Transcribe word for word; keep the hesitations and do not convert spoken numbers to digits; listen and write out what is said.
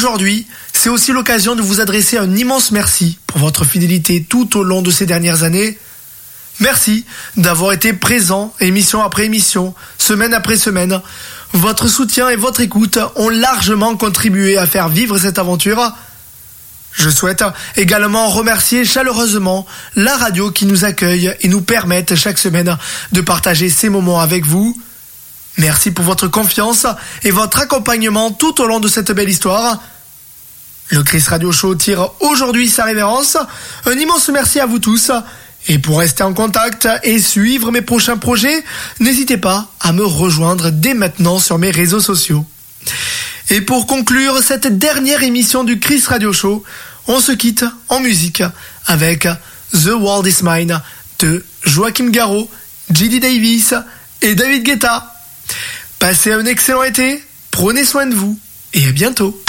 Aujourd'hui, c'est aussi l'occasion de vous adresser un immense merci pour votre fidélité tout au long de ces dernières années. Merci d'avoir été présent émission après émission, semaine après semaine. Votre soutien et votre écoute ont largement contribué à faire vivre cette aventure. Je souhaite également remercier chaleureusement la radio qui nous accueille et nous permet chaque semaine de partager ces moments avec vous. Merci pour votre confiance et votre accompagnement tout au long de cette belle histoire. Le Chris Radio Show tire aujourd'hui sa révérence. Un immense merci à vous tous. Et pour rester en contact et suivre mes prochains projets, n'hésitez pas à me rejoindre dès maintenant sur mes réseaux sociaux. Et pour conclure cette dernière émission du Chris Radio Show, on se quitte en musique avec The World Is Mine de Joachim Garraud, J D Davis et David Guetta. Passez un excellent été, prenez soin de vous et à bientôt.